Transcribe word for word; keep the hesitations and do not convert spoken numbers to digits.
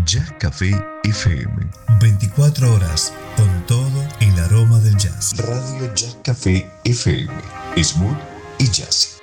Jazz Café F M. veinticuatro horas con todo el aroma del jazz. Radio Jazz Café F M. Smooth y jazzy.